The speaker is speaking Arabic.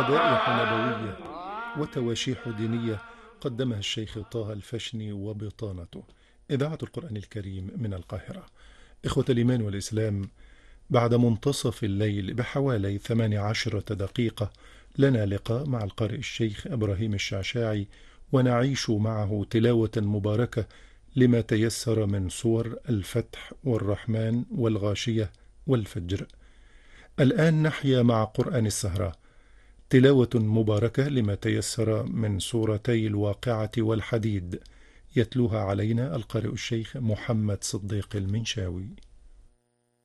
مدائح نبوية وتواشيح دينية قدمها الشيخ طه الفشني وبطانته. إذاعة القرآن الكريم من القاهرة. إخوة الإيمان والإسلام، بعد منتصف الليل بحوالي 18 دقيقة لنا لقاء مع القارئ الشيخ إبراهيم الشعشاعي، ونعيش معه تلاوة مباركة لما تيسر من سور الفتح والرحمن والغاشية والفجر. الآن نحيا مع قرآن السهرة، تلاوة مباركة لما تيسر من سورتي الواقعة والحديد، يتلوها علينا القارئ الشيخ محمد صديق المنشاوي.